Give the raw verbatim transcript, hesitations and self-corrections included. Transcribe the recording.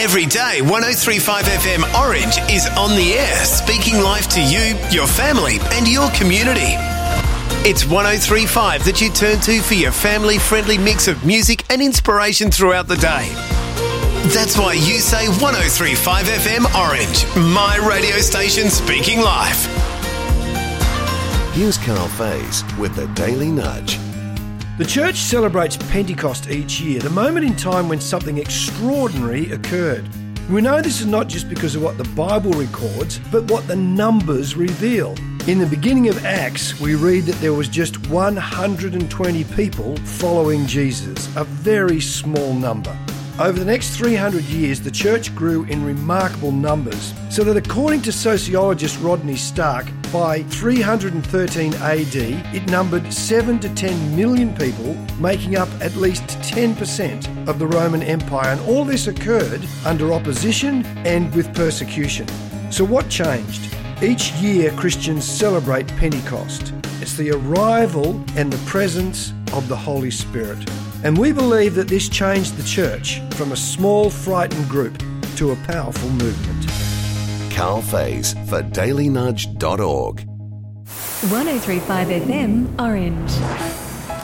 Every day, one oh three point five F M Orange is on the air, speaking life to you, your family and your community. It's one oh three point five that you turn to for your family-friendly mix of music and inspiration throughout the day. That's why you say one oh three point five F M Orange, my radio station speaking life. Here's Carl Faze with the Daily Nudge. The church celebrates Pentecost each year, the moment in time when something extraordinary occurred. We know this is not just because of what the Bible records, but what the numbers reveal. In the beginning of Acts, we read that there was just one hundred twenty people following Jesus, a very small number. Over the next three hundred years, the church grew in remarkable numbers, so that according to sociologist Rodney Stark, by three hundred thirteen A D, it numbered seven to ten million people, making up at least ten percent of the Roman Empire, and all this occurred under opposition and with persecution. So what changed? Each year, Christians celebrate Pentecost. It's the arrival and the presence of the Holy Spirit. And we believe that this changed the church from a small, frightened group to a powerful movement. Carl Faze for daily nudge dot org. one oh three point five F M Orange.